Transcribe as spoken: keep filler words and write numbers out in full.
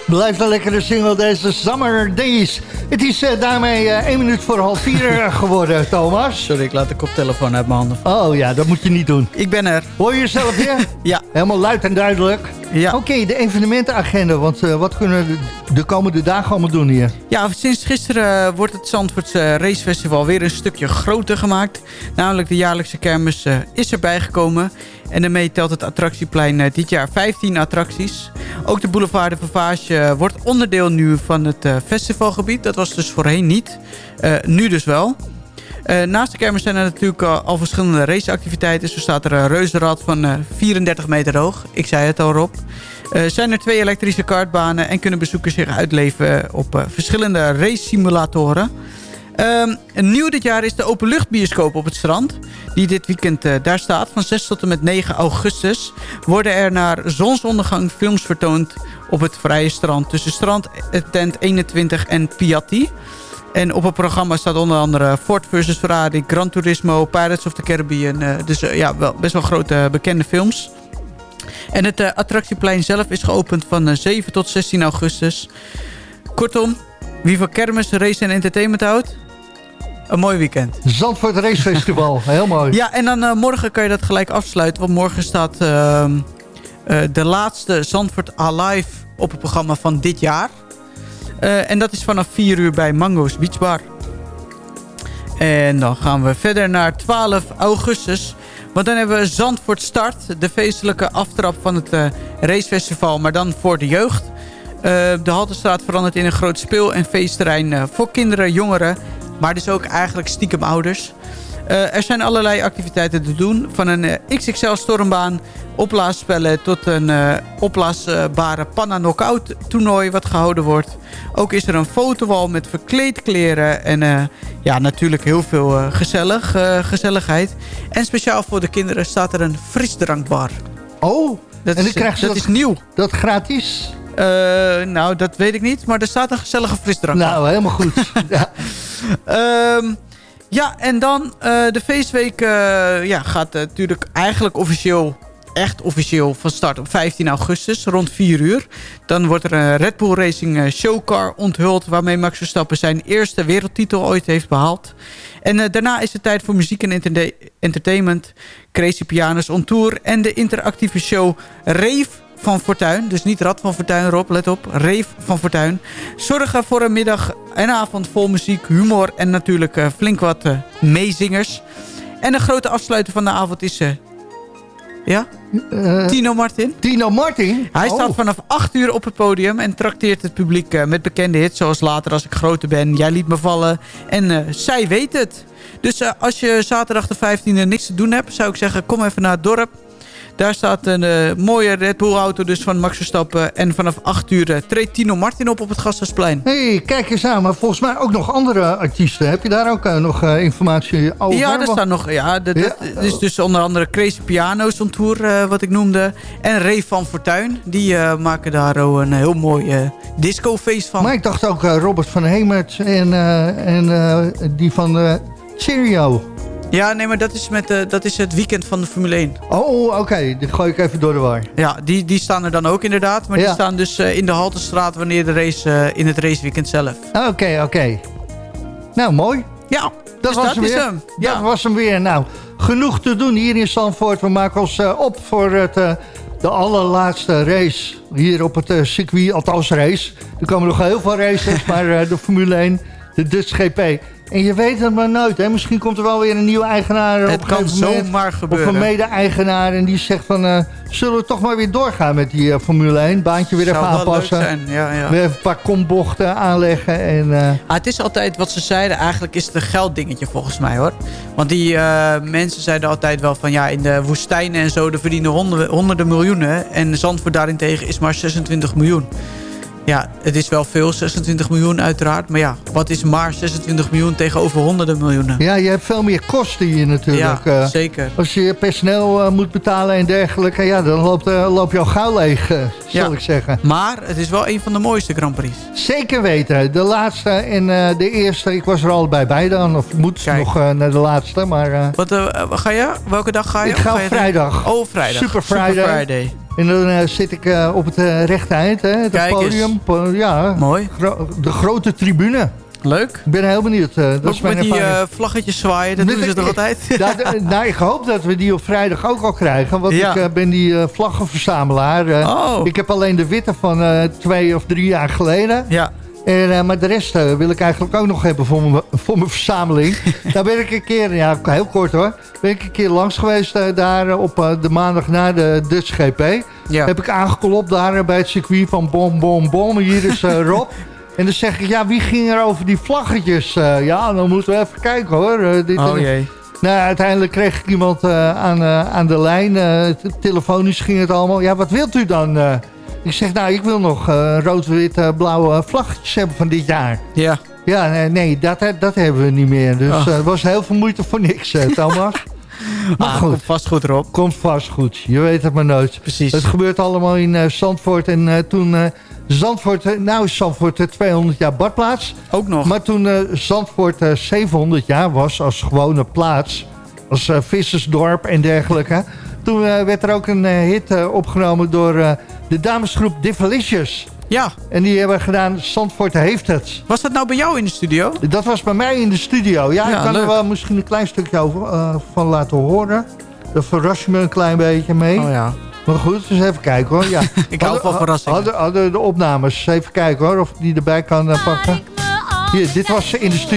Blijft een lekkere single deze Summer Days. Het is uh, daarmee uh, één minuut voor half vier geworden, Thomas. Sorry, ik laat de koptelefoon uit mijn handen. Oh ja, dat moet je niet doen. Ik ben er. Hoor je jezelf weer? Ja. Helemaal luid en duidelijk. Ja. Oké, okay, de evenementenagenda. Want uh, wat kunnen we de komende dagen allemaal doen hier? Ja, sinds gisteren uh, wordt het Zandvoortse Racefestival weer een stukje groter gemaakt. Namelijk de jaarlijkse kermis uh, is erbij gekomen. En daarmee telt het attractieplein uh, dit jaar vijftien attracties. Ook de boulevard de Vauvage uh, wordt onderdeel nu van het uh, festivalgebied. Dat was dus voorheen niet. Uh, nu dus wel. Uh, naast de kermis zijn er natuurlijk uh, al verschillende raceactiviteiten. Zo staat er een reuzenrad van uh, vierendertig meter hoog. Ik zei het al, Rob. Uh, zijn er twee elektrische kartbanen en kunnen bezoekers zich uitleven op uh, verschillende race-simulatoren. Um, nieuw dit jaar is de openluchtbioscoop op het strand. Die dit weekend uh, daar staat. Van zes tot en met negen augustus worden er naar zonsondergang films vertoond op het vrije strand. Tussen strandtent eenentwintig en Piatti. En op het programma staat onder andere Ford versus Ferrari, Gran Turismo, Pirates of the Caribbean. Uh, dus uh, ja, wel, best wel grote uh, bekende films. En het uh, attractieplein zelf is geopend van uh, zeven tot zestien augustus. Kortom, wie van kermis, race en entertainment houdt, een mooi weekend. Zandvoort Racefestival, heel mooi. Ja, en dan uh, morgen kan je dat gelijk afsluiten. Want morgen staat uh, uh, de laatste Zandvoort Alive op het programma van dit jaar. Uh, en dat is vanaf vier uur bij Mango's Beach Bar. En dan gaan we verder naar twaalf augustus. Want dan hebben we Zandvoort Start. De feestelijke aftrap van het uh, racefestival. Maar dan voor de jeugd. Uh, de Haltestraat verandert in een groot speel- en feestterrein uh, voor kinderen, jongeren. Maar dus ook eigenlijk stiekem ouders. Uh, er zijn allerlei activiteiten te doen. Van een uh, X X L stormbaan, opblaasspellen tot een uh, opblaasbare panna knockout toernooi wat gehouden wordt. Ook is er een fotowal met verkleedkleren en uh, ja, natuurlijk heel veel uh, gezellig, uh, gezelligheid. En speciaal voor de kinderen staat er een frisdrankbar. Oh, dat en dan is, krijgen ze dat dat, is nieuw. Dat gratis? Uh, nou, dat weet ik niet, maar er staat een gezellige frisdrankbar. Nou, helemaal goed. Ja. um, Ja, en dan uh, de feestweek uh, ja, gaat uh, natuurlijk eigenlijk officieel, echt officieel van start op vijftien augustus, rond vier uur. Dan wordt er een Red Bull Racing uh, Showcar onthuld, waarmee Max Verstappen zijn eerste wereldtitel ooit heeft behaald. En uh, daarna is het tijd voor muziek en enter- entertainment, Crazy Pianos on Tour en de interactieve show Rave van Fortuin. Dus niet Rad van Fortuin, Rob, let op. Rave van Fortuin. Zorgen voor een middag en avond vol muziek, humor en natuurlijk uh, flink wat uh, meezingers. En de grote afsluiter van de avond is... Uh, ja? Uh, Tino Martin. Tino Martin? Hij oh. staat vanaf acht uur op het podium en trakteert het publiek uh, met bekende hits zoals Later als ik groter ben, Jij liet me vallen en uh, Zij weet het. Dus uh, als je zaterdag de vijftiende niks te doen hebt, zou ik zeggen, kom even naar het dorp. Daar staat een uh, mooie Red Bull auto dus van Max Verstappen. En vanaf acht uur uh, treedt Tino Martin op op het Gasthuisplein. Hé, hey, kijk eens aan. Maar volgens mij ook nog andere artiesten. Heb je daar ook uh, nog uh, informatie over? Ja, er staan nog... Ja, dat, ja. dat is dus onder andere Crazy Pianos on Tour, uh, wat ik noemde. En Ray van Fortuin. Die uh, maken daar ook een heel mooi uh, discofeest van. Maar ik dacht ook uh, Robert van Hemert en, uh, en uh, die van uh, Serio. Ja, nee, maar dat is, met, uh, dat is het weekend van de Formule één. Oh, oké. Okay. Die gooi ik even door de war. Ja, die, die staan er dan ook inderdaad. Maar ja. die staan dus uh, in de Haltestraat wanneer de race uh, in het raceweekend zelf. Oké, okay, oké. Okay. Nou, mooi. Ja, dat, dus was, dat hem is weer. hem. Ja. Dat was hem weer. Nou, genoeg te doen hier in Zandvoort. We maken ons uh, op voor het, uh, de allerlaatste race hier op het uh, circuit. Althans race. Er komen nog heel veel races, maar uh, de Formule één, de Dutch G P... En je weet het maar nooit, hè? Misschien komt er wel weer een nieuwe eigenaar. Het op kan zomaar gebeuren. Of een mede-eigenaar en die zegt van... Uh, zullen we toch maar weer doorgaan met die uh, Formule één? Baantje weer even aanpassen. Zou wel leuk zijn, ja, ja. Weer even een paar kombochten aanleggen. En, uh... ah, het is altijd wat ze zeiden. Eigenlijk is het een gelddingetje volgens mij, hoor. Want die uh, mensen zeiden altijd wel van... ja, in de woestijnen en zo, er verdienen honderden, honderden miljoenen. En Zandvoort daarentegen is maar zesentwintig miljoen. Ja, het is wel veel, zesentwintig miljoen uiteraard. Maar ja, wat is maar zesentwintig miljoen tegenover honderden miljoenen? Ja, je hebt veel meer kosten hier natuurlijk. Ja, uh, zeker. Als je personeel uh, moet betalen en dergelijke... ja, dan loopt, uh, loop je al gauw leeg, uh, zal ja. ik zeggen. Maar het is wel een van de mooiste Grand Prix. Zeker weten. De laatste en uh, de eerste, ik was er al bij bij dan. Of moet Kijk. nog uh, naar de laatste, maar... Uh, Wat uh, ga je? Welke dag ga je? Ik ga, ga op je vrijdag. Oh, vrijdag. Super Friday. Super Friday. En dan uh, zit ik uh, op het uh, rechte eind, hè, het Kijk podium. Po- ja, Mooi. Gro- de grote tribune. Leuk. Ik ben heel benieuwd. Uh, dat ook is mijn met die uh, ervaring. vlaggetjes zwaaien, dat Met doen ze de- toch altijd? Nou, de- nou, ik hoop dat we die op vrijdag ook al krijgen. Want Ja. ik uh, ben die uh, vlaggenverzamelaar. Uh, Oh. Ik heb alleen de witte van uh, twee of drie jaar geleden. Ja. En, uh, maar de rest uh, wil ik eigenlijk ook nog hebben voor mijn, voor mijn verzameling. Daar ben ik een keer, ja, heel kort hoor. Ben ik een keer langs geweest uh, daar uh, op uh, de maandag na de Dutch G P. Ja. Heb ik aangeklopt daar uh, bij het circuit van bom, bom, bom. Hier is uh, Rob. En dan zeg ik, ja, wie ging er over die vlaggetjes? Uh, ja, dan moeten we even kijken hoor. Uh, dit Oh en- jee. nou, uiteindelijk kreeg ik iemand uh, aan, uh, aan de lijn. Uh, t- telefonisch ging het allemaal. Ja, wat wilt u dan? Uh, ik zeg, nou, ik wil nog uh, rood, wit, uh, blauwe vlaggetjes hebben van dit jaar. Ja. Ja, nee, nee dat, dat hebben we niet meer. Dus Oh. uh, het was heel veel moeite voor niks, uh, Thomas. Maar Ah, goed, komt vast goed erop. komt vast goed. Je weet het maar nooit. Precies. Het gebeurt allemaal in uh, Zandvoort. En uh, toen uh, Zandvoort, uh, nou is Zandvoort uh, tweehonderd jaar badplaats. Ook nog. Maar toen uh, Zandvoort uh, zevenhonderd jaar was als gewone plaats, als uh, vissersdorp en dergelijke, toen uh, werd er ook een uh, hit uh, opgenomen door uh, de damesgroep Divalicious. Ja. En die hebben gedaan, Zandvoort heeft het. Was dat nou bij jou in de studio? Dat was bij mij in de studio. Ja, Ja, ik kan leuk. er wel misschien een klein stukje over uh, van laten horen. Daar verras je me een klein beetje mee. Oh ja. Maar goed, dus even kijken hoor. Ja. Ik hou van verrassingen. Hadden, hadden de opnames. Even kijken hoor, of ik die erbij kan uh, pakken. Hier, dit was in de studio.